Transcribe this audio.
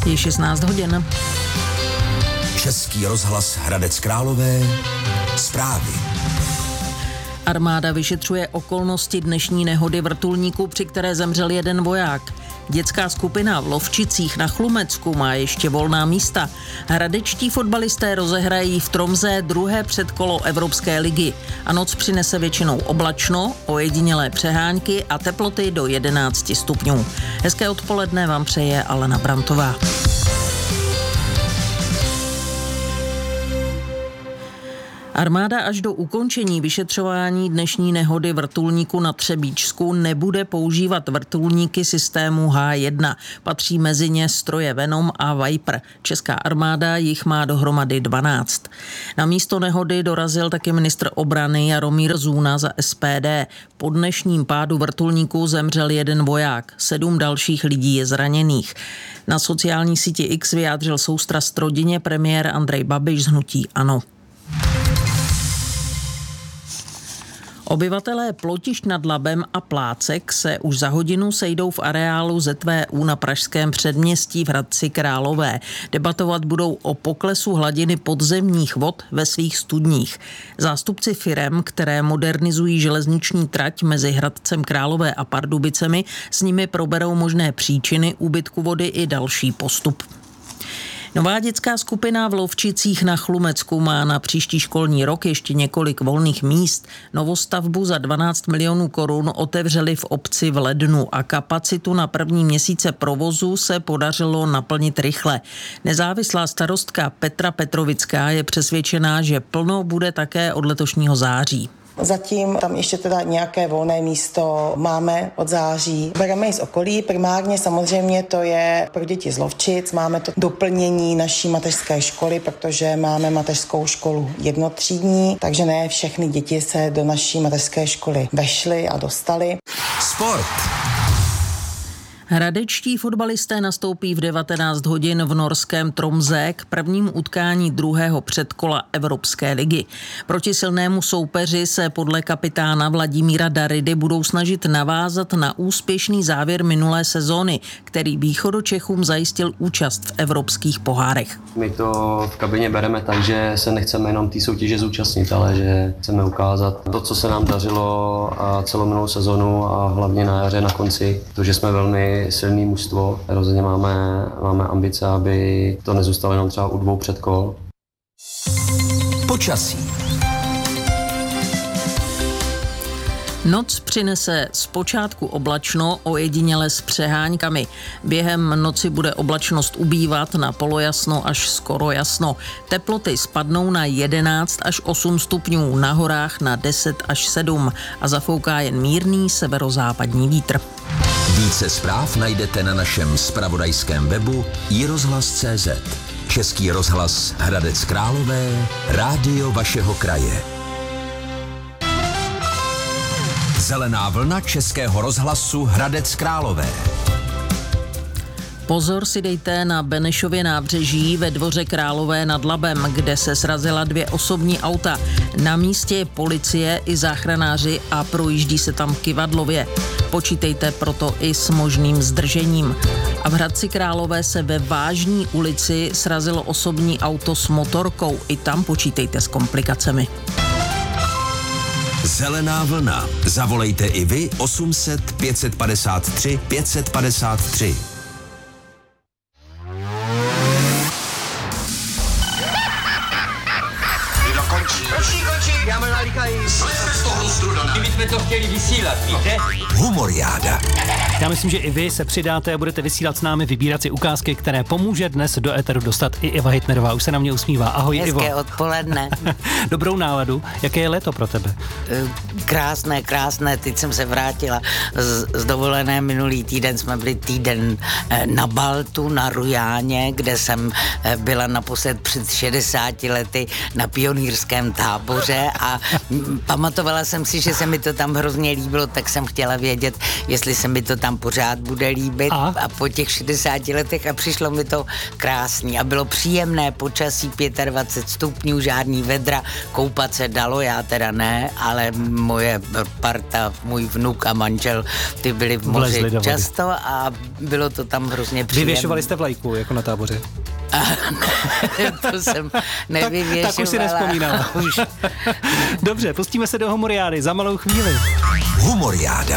Je 16 hodin. Český rozhlas Hradec Králové. Zprávy. Armáda vyšetřuje okolnosti dnešní nehody vrtulníku, při které zemřel jeden voják. Dětská skupina v Lovčicích na Chlumecku má ještě volná místa. Hradečtí fotbalisté rozehrají v Tromsé druhé předkolo Evropské ligy. A noc přinese většinou oblačno, ojedinělé přehánky a teploty do 11 stupňů. Hezké odpoledne vám přeje Alena Brantová. Armáda až do ukončení vyšetřování dnešní nehody vrtulníku na Třebíčsku nebude používat vrtulníky systému H1. Patří mezi ně stroje Venom a Viper. Česká armáda jich má dohromady 12. Na místo nehody dorazil taky ministr obrany Jaromír Zůna za SPD. Po dnešním pádu vrtulníku zemřel jeden voják. 7 dalších lidí je zraněných. Na sociální síti X vyjádřil soustrast rodině premiér Andrej Babiš z hnutí ANO. Obyvatelé Plotišť nad Labem a Plácek se už za hodinu sejdou v areálu ZVU na pražském předměstí v Hradci Králové. Debatovat budou o poklesu hladiny podzemních vod ve svých studních. Zástupci firem, které modernizují železniční trať mezi Hradcem Králové a Pardubicemi, s nimi proberou možné příčiny úbytku vody i další postup. Nová dětská skupina v Lovčicích na Chlumecku má na příští školní rok ještě několik volných míst. Novostavbu za 12 milionů korun otevřeli v obci v lednu a kapacitu na první měsíce provozu se podařilo naplnit rychle. Nezávislá starostka Petra Petrovická je přesvědčená, že plno bude také od letošního září. Zatím tam ještě teda nějaké volné místo máme od září. Bereme i z okolí, primárně samozřejmě to je pro děti z Lovčic. Máme to doplnění naší mateřské školy, protože máme mateřskou školu jednotřídní, takže ne všechny děti se do naší mateřské školy vešly a dostaly. Sport. Hradečtí fotbalisté nastoupí v 19 hodin v norském Tromsé k prvnímu utkání druhého předkola Evropské ligy. Proti silnému soupeři se podle kapitána Vladimíra Daridy budou snažit navázat na úspěšný závěr minulé sezóny, který Východočechům zajistil účast v evropských pohárech. My to v kabině bereme tak, že se nechceme jenom té soutěže zúčastnit, ale že chceme ukázat to, co se nám dařilo a celou minulou sezonu a hlavně na jaře na konci, to, že jsme velmi silný mužstvo. Rozhodně máme ambice, aby to nezůstalo jenom třeba u 2 předkol. Počasí. Noc přinese zpočátku oblačno, ojediněle s přeháňkami. Během noci bude oblačnost ubývat na polojasno až skoro jasno. Teploty spadnou na 11 až 8 stupňů, na horách na 10 až 7 a zafouká jen mírný severozápadní vítr. Více zpráv najdete na našem zpravodajském webu iRozhlas.cz. Český rozhlas Hradec Králové, rádio vašeho kraje. Zelená vlna Českého rozhlasu Hradec Králové. Pozor si dejte na Benešově nábřeží ve Dvoře Králové nad Labem, kde se srazila 2 osobní auta. Na místě je policie i záchranáři a projíždí se tam kyvadlově. Počítejte proto i s možným zdržením. A v Hradci Králové se ve Vážní ulici srazilo osobní auto s motorkou. I tam počítejte s komplikacemi. Zelená vlna. Zavolejte i vy 800 553 553. Já mám nalíkají. My jsme to chtěli vysílat, víte? Humoriáda. Já myslím, že i vy se přidáte a budete vysílat s námi, vybírat si ukázky, které pomůže dnes do éteru dostat i Eva Hitnerová. Už se na mě usmívá. Ahoj, Ivo. Hezké odpoledne. Dobrou náladu. Jaké je léto pro tebe? Krásné. Teď jsem se vrátila z dovolené. Minulý týden jsme byli týden na Baltu, na Rujáně, kde jsem byla naposled před 60 lety na pionýrském táboře a pamatovala jsem si, že se mi to tam hrozně líbilo, tak jsem chtěla vědět, vědět, jestli se mi to tam pořád bude líbit a po těch 60 letech a přišlo mi to krásný a bylo příjemné počasí, 25 stupňů, žádný vedra, koupat se dalo, já teda ne, ale moje parta, můj vnuk a manžel, ty byli v moři často a bylo to tam hrozně příjemné. Vyvěšovali jste vlajku, jako na Táboře? To jsem nevyvěšovala. Tak už si nevzpomínala. Dobře, pustíme se do Humoriády za malou chvíli. Humoriáda.